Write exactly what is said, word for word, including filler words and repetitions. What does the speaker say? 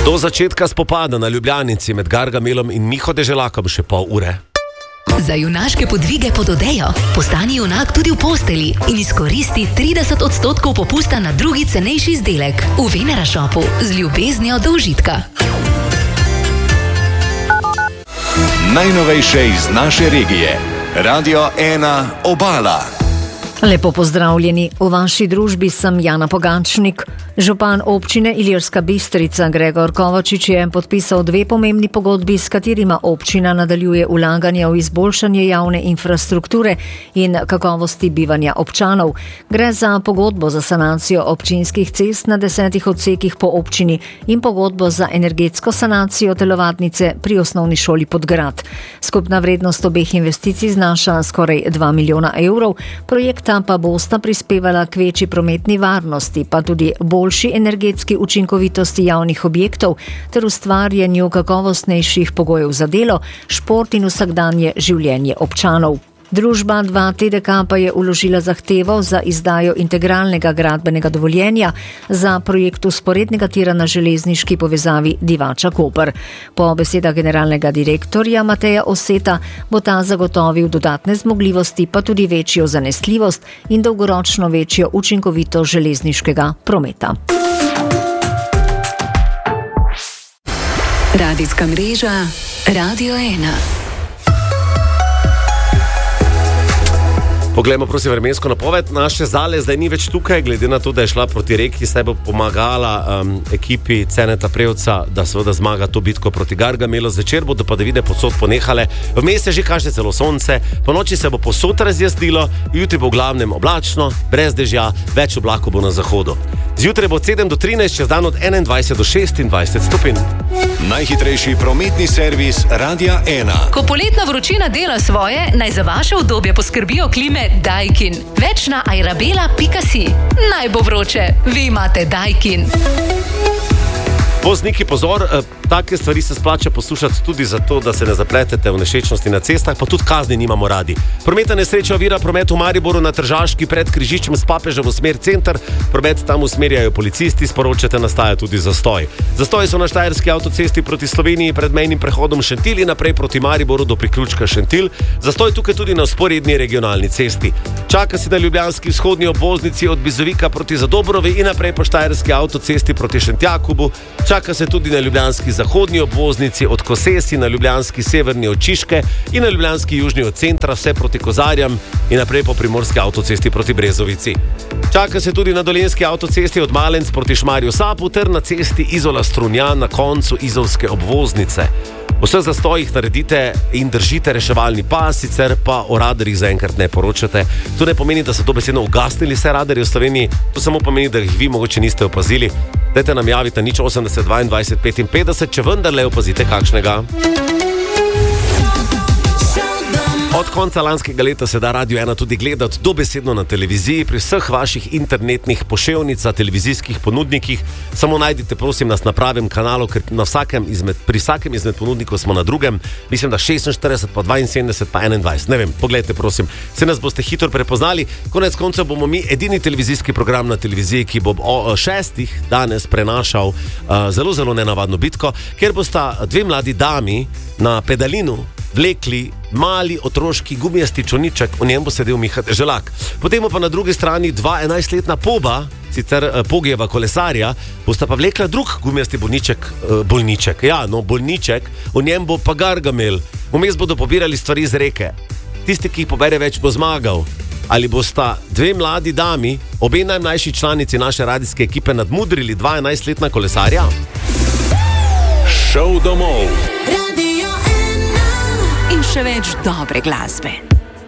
Do začetka spopada na Ljubljanici med Gargamelom in Miho Deželakom še pol ure. Za junaške podvige pod odejo postani junak tudi v posteli in izkoristi trideset odstotkov popusta na drugi cenejši izdelek v Venera Shopu z ljubeznijo do užitka. Najnovejše iz naše regije. Radio ena Obala. Lepo pozdravljeni. V vaši družbi sem Jana Pogačnik. Župan občine Ilirska Bistrica Gregor Kovačič je podpisal dve pomembni pogodbi, s katerima občina nadaljuje vlaganje v izboljšanje javne infrastrukture in kakovosti bivanja občanov. Gre za pogodbo za sanacijo občinskih cest na desetih odsekih po občini in pogodbo za energetsko sanacijo telovadnice pri osnovni šoli Podgrad. Skupna vrednost obeh investicij znaša skoraj dva milijona evrov. Projekt pa bosta prispevala k večji prometni varnosti, pa tudi boljši energetski učinkovitosti javnih objektov ter ustvarjanju kakovostnejših pogojev za delo, šport in vsakdanje življenje občanov. Družba dva T D K pa je vložila zahtevo za izdajo integralnega gradbenega dovoljenja za projekt vzporednega tira na železniški povezavi Divača-Koper. Po besedah generalnega direktorja Mateja Oseta bo ta zagotovil dodatne zmogljivosti, pa tudi večjo zanesljivost in dolgoročno večjo učinkovitost železniškega prometa. Radijska mreža Radio ena. Poglejmo prosim vremensko napoved. Naše Zale zdaj ni več tukaj, glede na to, da je šla proti reki, saj bo pomagala um, ekipi Ceneta Prevca, da seveda zmaga to bitko proti Gargamelu. Zvečer bodo padavine povsod ponehale, vmes se že kaže celo sonce, po noči se bo povsod razjasnilo, jutri bo v glavnem oblačno, brez dežja, več oblakov bo na zahodu. Zjutraj bo od sedem do trinajst, čez dan od enaindvajset do šestindvajset stopinj. Najhitrejši prometni servis Radia ena. Ko poletna vročina dela svoje, naj za vaše udobje poskrbijo klime Daikin. Več na airabela pika si. Naj bo vroče, vi imate Daikin. Vozniki, pozor, take stvari se splača poslušati tudi zato, da se ne zapletete v nešečnosti na cestah, pa tudi kazni nimamo radi. Prometna nesreča ovira promet v Mariboru na Tržaški pred križiščem s Papeža v smer center. Promet tam usmerjajo policisti, sporočate, nastaja tudi zastoj. Zastoji so na štajerski avtocesti proti Sloveniji pred mejnim prehodom Šentilj in naprej proti Mariboru do priključka Šentilj. Zastoj tukaj tudi na vzporedni regionalni cesti. Čaka se na ljubljanski vzhodni obvoznici od Bizovika proti Zadobrovi in naprej po štajerski avtocesti proti Šentjakobu. Čaka se tudi na ljubljanski zahodni obvoznici od Kosesi, na ljubljanski severni od Čiške in na ljubljanski južni od centra, vse proti Kozarjam in naprej po primorski avtocesti proti Brezovici. Čaka se tudi na dolenjski avtocesti od Malenc proti Šmarju Sapu ter na cesti Izola-Strunjan na koncu izolske obvoznice. V vseh zastojih naredite in držite reševalni pas, sicer pa o radarjih zaenkrat ne poročate. To ne pomeni, da so dobesedno ugasnili vse radarje v Sloveniji, to samo pomeni, da jih vi mogoče niste opazili. Dajte nam javiti na nič osemdeset dvaindvajset petinpetdeset, če vendarle opazite kakšnega. Od konca lanskega leta se da Radio ena tudi gledati dobesedno na televiziji, pri vseh vaših internetnih poševnicah, televizijskih ponudnikih. Samo najdite prosim nas na pravem kanalu, ker na vsakem izmed, pri vsakem izmed ponudnikov smo na drugem. Mislim, da šestinštirideset, pa dvainsedemdeset, pa enaindvajset. Ne vem, pogledajte prosim. Se nas boste hitro prepoznali. Konec koncev bomo mi edini televizijski program na televiziji, ki bo o šestih danes prenašal uh, zelo, zelo nenavadno bitko, ker bosta dve mladi dami na pedalinu vlekli mali otroški gumijasti čolniček, v njem bo sedel Miha Deželak. Potem pa na drugi strani dva enajstletna poba, sicer Pogijeva kolesarja, bosta pa vlekla drug gumijasti bolniček, bolniček, ja, no, bolniček, v njem bo pa Gargamel. Vmes bodo pobirali stvari iz reke. Tisti, ki jih pobere več, bo zmagal. Ali bosta dve mladi dami, obe najmlajši članici naše radijske ekipe, nadmudrili dva enajstletna kolesarja? Šov domov. In še več dobre glasbe.